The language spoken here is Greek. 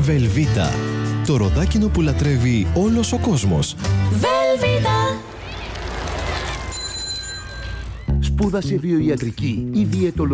Βελβίτα. Το ροδάκινο που λατρεύει όλος ο κόσμος. Βελβίτα. Σπούδασε βιοιατρική ή διαιτολογία